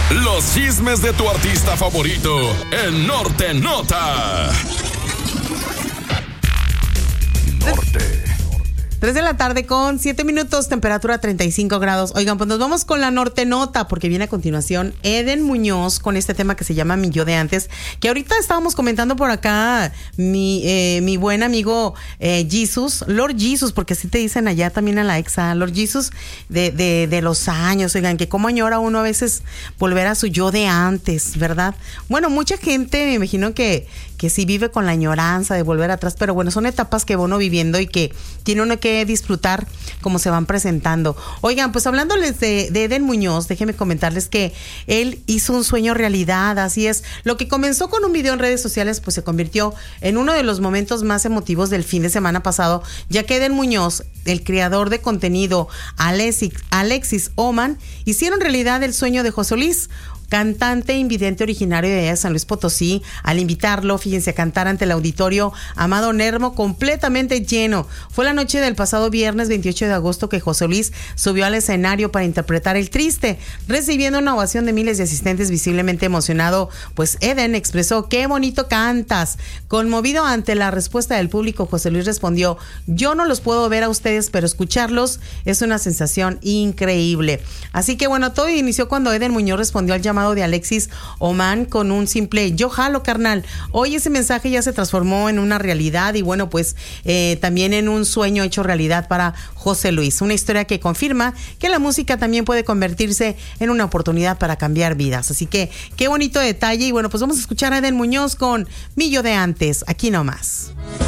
Los chismes de tu artista favorito en Norte Nota. Norte. 3 de la tarde con 7 minutos, temperatura 35 grados. Oigan, pues nos vamos con la Norte Nota, porque viene a continuación Eden Muñoz con este tema que se llama Mi Yo de Antes, que ahorita estábamos comentando por acá mi buen amigo Jesus, Lord Jesus, porque así te dicen allá también a la exa, Lord Jesus, de los años. Oigan, que cómo añora uno a veces volver a su yo de antes, ¿verdad? Bueno, mucha gente me imagino que sí vive con la añoranza de volver atrás, pero bueno, son etapas que va uno viviendo y que tiene uno que disfrutar como se van presentando. Oigan, pues hablándoles de Eden Muñoz, déjenme comentarles que él hizo un sueño realidad, así es. Lo que comenzó con un video en redes sociales, pues se convirtió en uno de los momentos más emotivos del fin de semana pasado, ya que Eden Muñoz, el creador de contenido Alexis Oman, hicieron realidad el sueño de José Luis, cantante invidente originario de San Luis Potosí. Al invitarlo, fíjense, a cantar ante el auditorio Amado Nervo completamente lleno. Fue la noche del pasado viernes 28 de agosto que José Luis subió al escenario para interpretar El Triste, recibiendo una ovación de miles de asistentes. Visiblemente emocionado, pues Eden expresó: "Qué bonito cantas". Conmovido ante la respuesta del público, José Luis respondió: "Yo no los puedo ver a ustedes, pero escucharlos es una sensación increíble". Así que bueno, todo inició cuando Eden Muñoz respondió al llamado de Alexis Oman con un simple "yo jalo, carnal". Hoy ese mensaje ya se transformó en una realidad y bueno, pues también en un sueño hecho realidad para José Luis. Una historia que confirma que la música también puede convertirse en una oportunidad para cambiar vidas. Así que qué bonito detalle. Y bueno, pues vamos a escuchar a Eden Muñoz con Mi Yo de Antes, aquí nomás.